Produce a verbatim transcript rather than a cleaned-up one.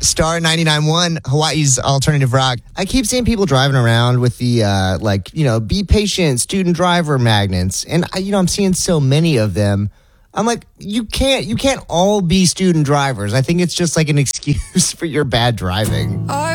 Star ninety-nine point one, Hawaii's alternative rock. I keep seeing people driving around with the, uh, like, you know, be patient, student driver magnets. And, I, you know, I'm seeing so many of them. I'm like, you can't, you can't all be student drivers. I think it's just like an excuse for your bad driving.